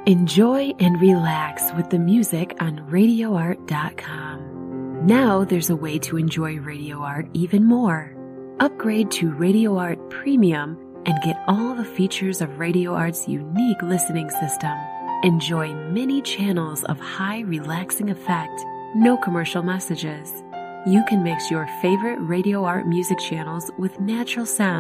Enjoy and relax with the music on RadioArt.com. Now there's a way to enjoy Radio Art even more. Upgrade to Radio Art Premium and get all the features of Radio Art's unique listening system. Enjoy many channels of high relaxing effect, no commercial messages. You can mix your favorite Radio Art music channels with natural sound